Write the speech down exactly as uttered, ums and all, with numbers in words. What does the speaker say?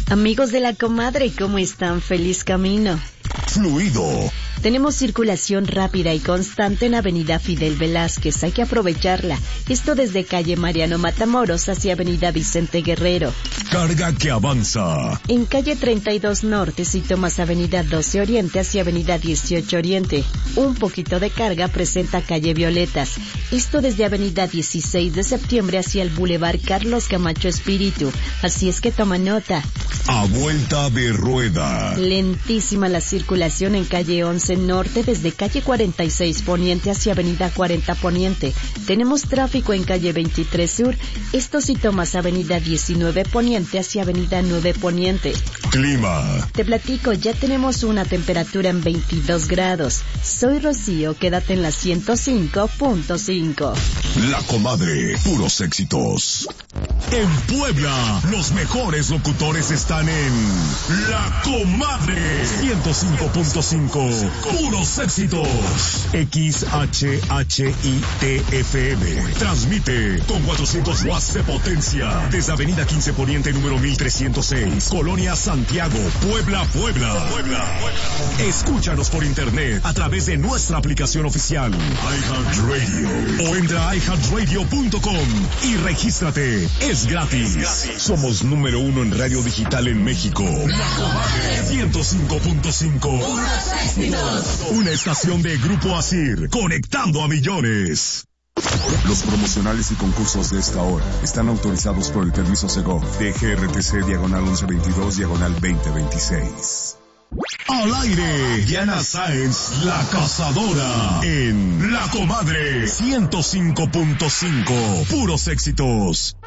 Amigos de la comadre, ¿cómo están? Feliz camino. Fluido. Tenemos circulación rápida y constante en Avenida Fidel Velázquez, hay que aprovecharla. Esto desde calle Mariano Matamoros hacia Avenida Vicente Guerrero. Carga que avanza. En calle treinta y dos Norte, si tomas Avenida doce Oriente hacia Avenida dieciocho Oriente. Un poquito de carga presenta calle Violetas. Esto desde Avenida dieciséis de Septiembre hacia el Boulevard Carlos Camacho Espíritu. Así es que toma nota. A vuelta de rueda. Lentísima la circulación en calle once Norte desde calle cuarenta y seis Poniente hacia Avenida cuarenta Poniente. Tenemos tráfico en calle veintitrés Sur. Esto si tomas Avenida diecinueve Poniente hacia Avenida nueve Poniente. Clima. Te platico, ya tenemos una temperatura en veintidós grados. Soy Rocío, quédate en la ciento cinco punto cinco. La comadre, puros éxitos. En Puebla, los mejores locutores están en La Comadre ciento cinco punto cinco. Puros éxitos. X H H I T F M. Transmite con cuatrocientos watts de potencia desde Avenida quince Poniente número mil trescientos seis, Colonia Santiago, Puebla, Puebla. Puebla. Escúchanos por internet a través de nuestra aplicación oficial iHeartRadio o entra a i heart radio punto com y regístrate. Es gratis. Somos número uno en radio digital en México. La Comadre ciento cinco punto cinco. Una estación de Grupo Asir, conectando a millones. Los promocionales y concursos de esta hora están autorizados por el permiso Segov de G R T C diagonal once veintidós diagonal veinte veintiséis. Al aire, Diana Sáenz, la cazadora, en La Comadre ciento cinco punto cinco. Puros éxitos.